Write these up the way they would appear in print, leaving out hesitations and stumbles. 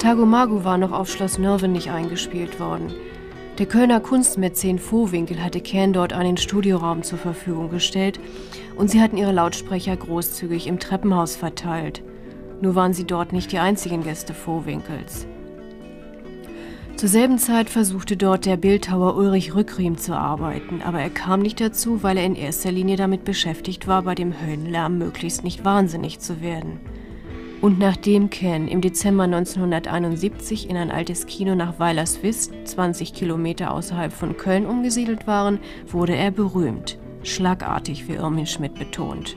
Tagomago war noch auf Schloss Nörven nicht eingespielt worden. Der Kölner Kunstmäzen Vohwinkel hatte Can dort einen Studioraum zur Verfügung gestellt und sie hatten ihre Lautsprecher großzügig im Treppenhaus verteilt. Nur waren sie dort nicht die einzigen Gäste Vohwinkels. Zur selben Zeit versuchte dort der Bildhauer Ulrich Rückriem zu arbeiten, aber er kam nicht dazu, weil er in erster Linie damit beschäftigt war, bei dem Höllenlärm möglichst nicht wahnsinnig zu werden. Und nachdem Can im Dezember 1971 in ein altes Kino nach Weilerswist, 20 Kilometer außerhalb von Köln, umgesiedelt waren, wurde er berühmt. Schlagartig, wie Irmin Schmidt betont.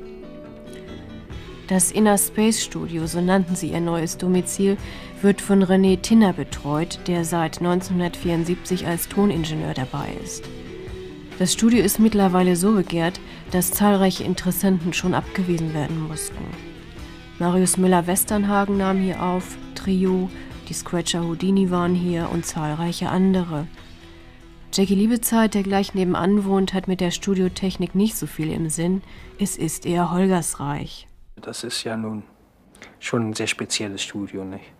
Das Inner Space Studio, so nannten sie ihr neues Domizil, wird von René Tinner betreut, der seit 1974 als Toningenieur dabei ist. Das Studio ist mittlerweile so begehrt, dass zahlreiche Interessenten schon abgewiesen werden mussten. Marius Müller-Westernhagen nahm hier auf, Trio, die Scratcher Houdini waren hier und zahlreiche andere. Jackie Liebezeit, der gleich nebenan wohnt, hat mit der Studiotechnik nicht so viel im Sinn. Es ist eher Holgersreich. Das ist ja nun schon ein sehr spezielles Studio, nicht?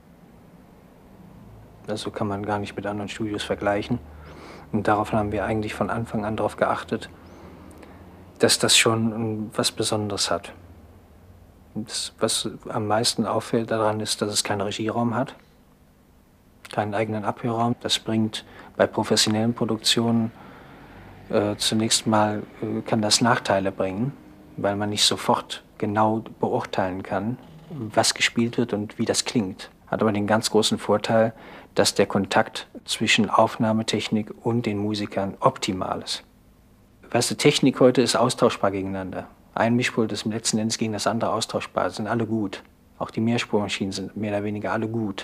Also kann man gar nicht mit anderen Studios vergleichen. Und darauf haben wir eigentlich von Anfang an darauf geachtet, dass das schon was Besonderes hat. Das, was am meisten auffällt daran ist, dass es keinen Regieraum hat, keinen eigenen Abhörraum. Das bringt bei professionellen Produktionen zunächst mal, kann das Nachteile bringen, weil man nicht sofort genau beurteilen kann, was gespielt wird und wie das klingt. Hat aber den ganz großen Vorteil, dass der Kontakt zwischen Aufnahmetechnik und den Musikern optimal ist. Weißt du, Technik heute ist austauschbar gegeneinander. Ein Mischpult ist letzten Endes gegen das andere austauschbar, sind alle gut. Auch die Mehrspurmaschinen sind mehr oder weniger alle gut.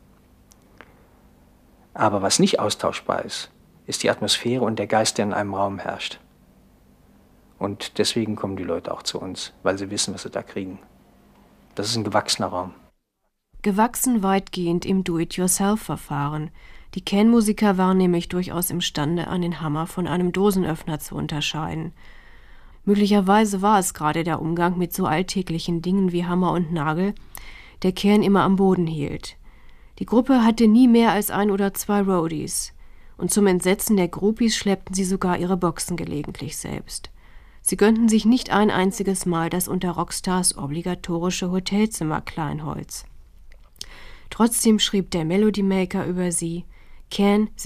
Aber was nicht austauschbar ist, ist die Atmosphäre und der Geist, der in einem Raum herrscht. Und deswegen kommen die Leute auch zu uns, weil sie wissen, was sie da kriegen. Das ist ein gewachsener Raum. Gewachsen weitgehend im Do-it-yourself-Verfahren. Die Can-Musiker waren nämlich durchaus imstande, einen Hammer von einem Dosenöffner zu unterscheiden. Möglicherweise war es gerade der Umgang mit so alltäglichen Dingen wie Hammer und Nagel, der Can immer am Boden hielt. Die Gruppe hatte nie mehr als 1 oder 2 Roadies. Und zum Entsetzen der Groupies schleppten sie sogar ihre Boxen gelegentlich selbst. Sie gönnten sich nicht ein einziges Mal das unter Rockstars obligatorische Hotelzimmer Kleinholz. Trotzdem schrieb der Melody Maker über sie: Can